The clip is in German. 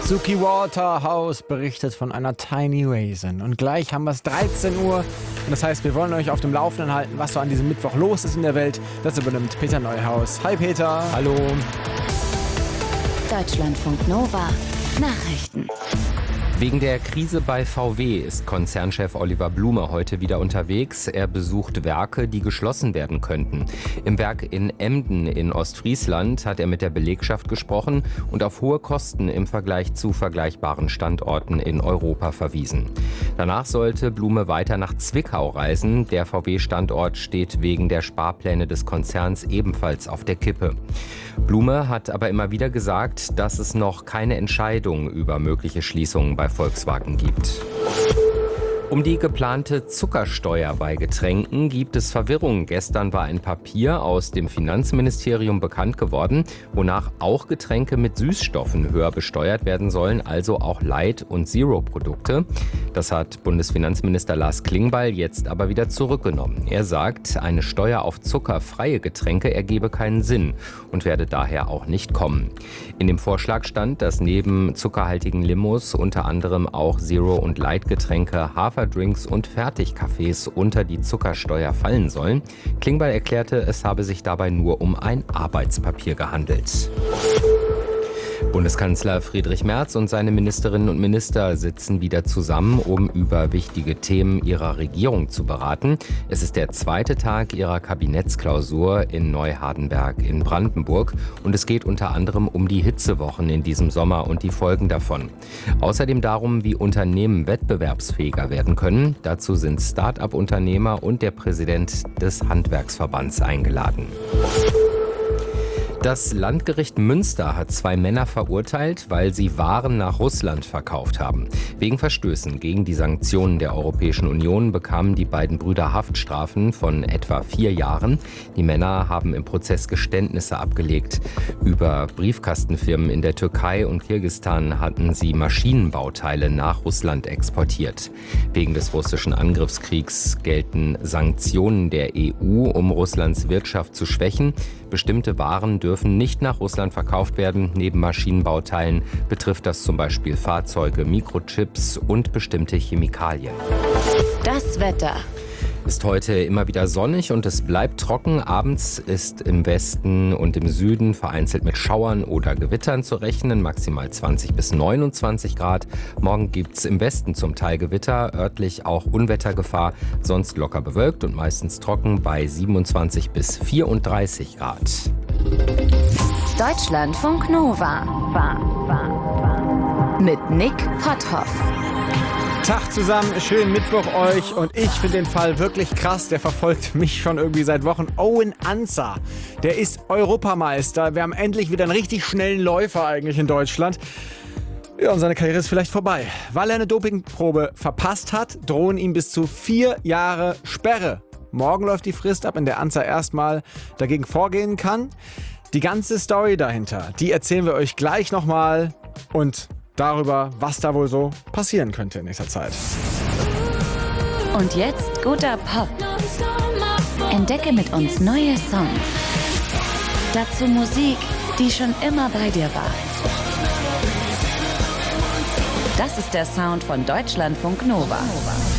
Suki Waterhouse berichtet von einer Tiny Raisin. Und gleich haben wir es 13 Uhr. Und das heißt, wir wollen euch auf dem Laufenden halten, was so an diesem Mittwoch los ist in der Welt. Das übernimmt Peter Neuhaus. Hi Peter. Hallo. Deutschlandfunk Nova. Nachrichten. Wegen der Krise bei VW ist Konzernchef Oliver Blume heute wieder unterwegs. Er besucht Werke, die geschlossen werden könnten. Im Werk in Emden in Ostfriesland hat er mit der Belegschaft gesprochen und auf hohe Kosten im Vergleich zu vergleichbaren Standorten in Europa verwiesen. Danach sollte Blume weiter nach Zwickau reisen. Der VW-Standort steht wegen der Sparpläne des Konzerns ebenfalls auf der Kippe. Blume hat aber immer wieder gesagt, dass es noch keine Entscheidung über mögliche Schließungen bei Volkswagen gibt. Um die geplante Zuckersteuer bei Getränken gibt es Verwirrung. Gestern war ein Papier aus dem Finanzministerium bekannt geworden, wonach auch Getränke mit Süßstoffen höher besteuert werden sollen, also auch Light- und Zero-Produkte. Das hat Bundesfinanzminister Lars Klingbeil jetzt aber wieder zurückgenommen. Er sagt, eine Steuer auf zuckerfreie Getränke ergebe keinen Sinn und werde daher auch nicht kommen. In dem Vorschlag stand, dass neben zuckerhaltigen Limos unter anderem auch Zero- und Light-Getränke, Haferdrinks und Fertigkaffees unter die Zuckersteuer fallen sollen. Klingbeil erklärte, es habe sich dabei nur um ein Arbeitspapier gehandelt. Bundeskanzler Friedrich Merz und seine Ministerinnen und Minister sitzen wieder zusammen, um über wichtige Themen ihrer Regierung zu beraten. Es ist der zweite Tag ihrer Kabinettsklausur in Neuhardenberg in Brandenburg und es geht unter anderem um die Hitzewochen in diesem Sommer und die Folgen davon. Außerdem darum, wie Unternehmen wettbewerbsfähiger werden können. Dazu sind Start-up-Unternehmer und der Präsident des Handwerksverbands eingeladen. Das Landgericht Münster hat 2 Männer verurteilt, weil sie Waren nach Russland verkauft haben. Wegen Verstößen gegen die Sanktionen der Europäischen Union bekamen die beiden Brüder Haftstrafen von etwa 4 Jahren. Die Männer haben im Prozess Geständnisse abgelegt. Über Briefkastenfirmen in der Türkei und Kirgisistan hatten sie Maschinenbauteile nach Russland exportiert. Wegen des russischen Angriffskriegs gelten Sanktionen der EU, um Russlands Wirtschaft zu schwächen. Bestimmte Waren dürfen nicht nach Russland verkauft werden. Neben Maschinenbauteilen betrifft das zum Beispiel Fahrzeuge, Mikrochips und bestimmte Chemikalien. Das Wetter. Ist heute immer wieder sonnig und es bleibt trocken. Abends ist im Westen und im Süden vereinzelt mit Schauern oder Gewittern zu rechnen, maximal 20 bis 29 Grad. Morgen gibt es im Westen zum Teil Gewitter, örtlich auch Unwettergefahr, sonst locker bewölkt und meistens trocken bei 27 bis 34 Grad. Deutschlandfunk Nova. Mit Nick Potthoff. Tag zusammen, schönen Mittwoch euch und ich finde den Fall wirklich krass, der verfolgt mich schon irgendwie seit Wochen. Owen Ancer, der ist Europameister, wir haben endlich wieder einen richtig schnellen Läufer eigentlich in Deutschland. Ja, und seine Karriere ist vielleicht vorbei. Weil er eine Dopingprobe verpasst hat, drohen ihm bis zu 4 Jahre Sperre. Morgen läuft die Frist ab, in der Ancer erstmal dagegen vorgehen kann. Die ganze Story dahinter, die erzählen wir euch gleich nochmal und darüber, was da wohl so passieren könnte in nächster Zeit. Und jetzt guter Pop. Entdecke mit uns neue Songs. Dazu Musik, die schon immer bei dir war. Das ist der Sound von Deutschlandfunk Nova.